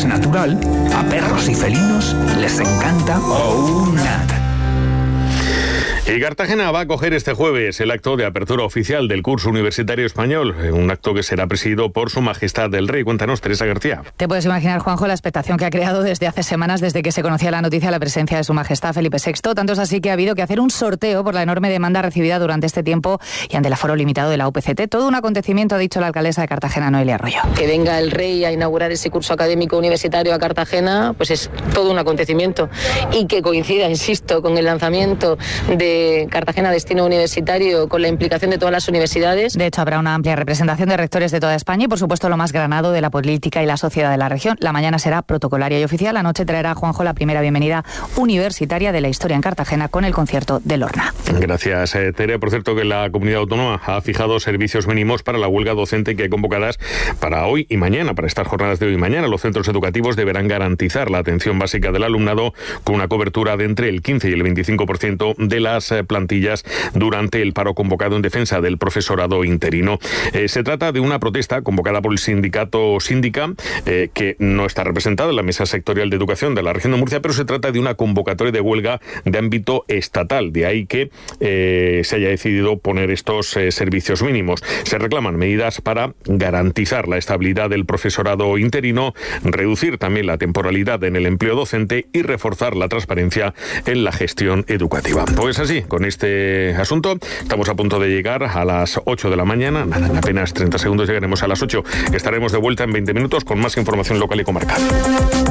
es natural, a perros y felinos les encanta OUNAT. Y Cartagena va a acoger este jueves el acto de apertura oficial del curso universitario español, un acto que será presidido por Su Majestad el Rey. Cuéntanos, Teresa García. Te puedes imaginar, Juanjo, la expectación que ha creado desde hace semanas, desde que se conocía la noticia de la presencia de Su Majestad Felipe VI. Tanto es así que ha habido que hacer un sorteo por la enorme demanda recibida durante este tiempo y ante el aforo limitado de la UPCT. Todo un acontecimiento, ha dicho la alcaldesa de Cartagena, Noelia Arroyo. Que venga el Rey a inaugurar ese curso académico universitario a Cartagena, pues es todo un acontecimiento. Y que coincida, insisto, con el lanzamiento de Cartagena Destino Universitario, con la implicación de todas las universidades. De hecho, habrá una amplia representación de rectores de toda España y, por supuesto, lo más granado de la política y la sociedad de la región. La mañana será protocolaria y oficial. La noche traerá, Juanjo, la primera bienvenida universitaria de la historia en Cartagena con el concierto de Lorna. Gracias, Tere. Por cierto, que la comunidad autónoma ha fijado servicios mínimos para la huelga docente que hay convocadas para hoy y mañana. Para estas jornadas de hoy y mañana, los centros educativos deberán garantizar la atención básica del alumnado con una cobertura de entre el 15 y el 25% de las plantillas durante el paro convocado en defensa del profesorado interino. Se trata de una protesta convocada por el sindicato Síndica, que no está representada en la mesa sectorial de educación de la región de Murcia, pero se trata de una convocatoria de huelga de ámbito estatal. De ahí que se haya decidido poner estos servicios mínimos. Se reclaman medidas para garantizar la estabilidad del profesorado interino, reducir también la temporalidad en el empleo docente y reforzar la transparencia en la gestión educativa. Pues así, con este asunto estamos a punto de llegar a las 8 de la mañana. En apenas 30 segundos llegaremos a las 8. Estaremos de vuelta en 20 minutos con más información local y comarcal.